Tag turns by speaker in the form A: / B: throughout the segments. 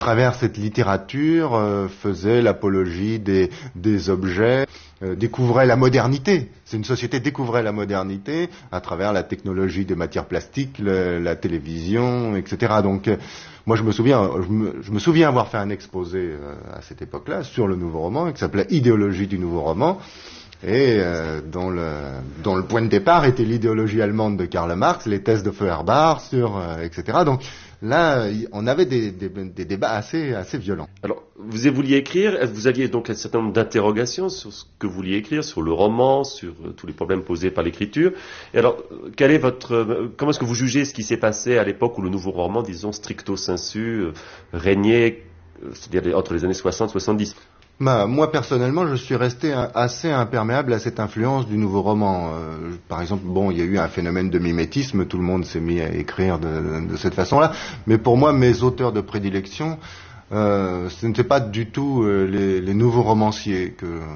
A: À travers cette littérature, faisait l'apologie des objets, découvrait la modernité. C'est une société découvrait la modernité à travers la technologie des matières plastiques, la télévision, etc. Donc, moi, je me souviens avoir fait un exposé à cette époque-là sur le nouveau roman, qui s'appelait Idéologie du nouveau roman. Et dont le point de départ était l'idéologie allemande de Karl Marx, les thèses de Feuerbach, etc. Donc là, on avait des débats assez violents.
B: Alors, vous vouliez écrire, vous aviez donc un certain nombre d'interrogations sur ce que vous vouliez écrire, sur le roman, sur tous les problèmes posés par l'écriture. Et alors, comment est-ce que vous jugez ce qui s'est passé à l'époque où le nouveau roman, disons stricto sensu, régnait, c'est-à-dire entre les années 60 et 70?
A: Moi, personnellement, je suis resté assez imperméable à cette influence du nouveau roman. Par exemple, il y a eu un phénomène de mimétisme, tout le monde s'est mis à écrire de cette façon-là. Mais pour moi, mes auteurs de prédilection, ce n'étaient pas du tout les nouveaux romanciers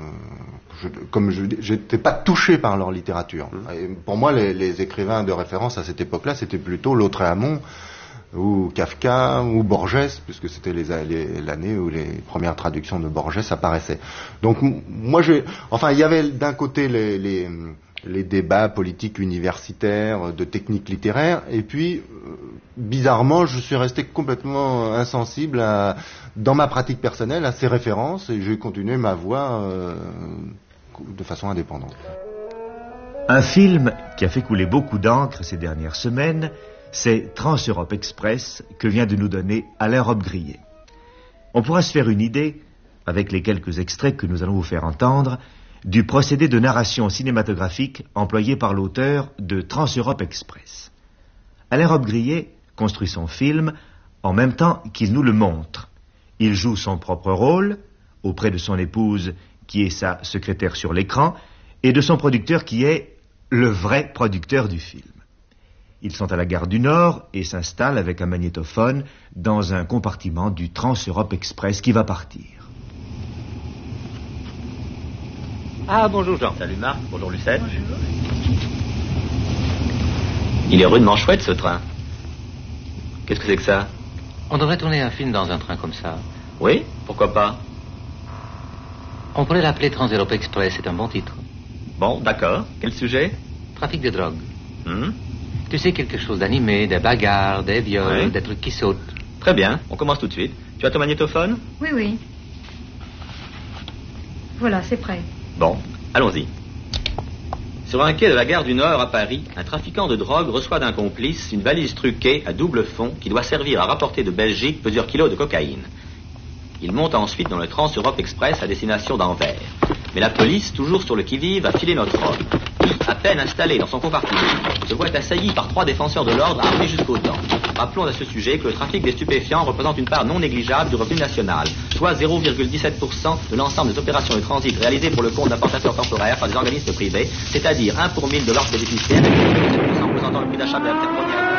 A: j'étais pas touché par leur littérature. Et pour moi, les écrivains de référence à cette époque-là, c'était plutôt Lautréamont, ou Kafka, ou Borges, puisque c'était l'année où les premières traductions de Borges apparaissaient. Donc moi, il y avait d'un côté les débats politiques universitaires, de techniques littéraires, et puis, bizarrement, je suis resté complètement insensible dans ma pratique personnelle à ces références, et j'ai continué ma voie de façon indépendante.
C: Un film qui a fait couler beaucoup d'encre ces dernières semaines, c'est Trans-Europe Express que vient de nous donner Alain Robbe-Grillet. On pourra se faire une idée, avec les quelques extraits que nous allons vous faire entendre, du procédé de narration cinématographique employé par l'auteur de Trans-Europe Express. Alain Robbe-Grillet construit son film en même temps qu'il nous le montre. Il joue son propre rôle auprès de son épouse qui est sa secrétaire sur l'écran et de son producteur qui est le vrai producteur du film. Ils sont à la gare du Nord et s'installent avec un magnétophone dans un compartiment du Trans-Europe Express qui va partir.
D: Ah, bonjour Jean. Salut Marc. Bonjour Lucette. Bonjour. Il est rudement chouette ce train. Qu'est-ce que c'est que ça?
E: On devrait tourner un film dans un train comme ça.
D: Oui, pourquoi pas?
E: On pourrait l'appeler Trans-Europe Express, c'est un bon titre.
D: Bon, d'accord. Quel sujet?
E: Trafic de drogue. Tu sais, quelque chose d'animé, des bagarres, des viols,
D: oui.
E: Des trucs qui sautent.
D: Très bien, on commence tout de suite. Tu as ton magnétophone?
F: Oui, oui. Voilà, c'est prêt.
D: Bon, allons-y. Sur un quai de la gare du Nord à Paris, un trafiquant de drogue reçoit d'un complice une valise truquée à double fond qui doit servir à rapporter de Belgique plusieurs kilos de cocaïne. Il monte ensuite dans le Trans-Europe Express à destination d'Anvers. Mais la police, toujours sur le qui-vive, a filé notre homme. Qui, à peine installé dans son compartiment, se voit assailli par 3 défenseurs de l'ordre armés jusqu'aux dents. Rappelons à ce sujet que le trafic des stupéfiants représente une part non négligeable du revenu national, soit 0,17% de l'ensemble des opérations de transit réalisées pour le compte d'importateurs temporaires par des organismes privés, c'est-à-dire 1 pour 1000 de leurs bénéficiaires et 0,7% représentant le prix d'achat de la matière première.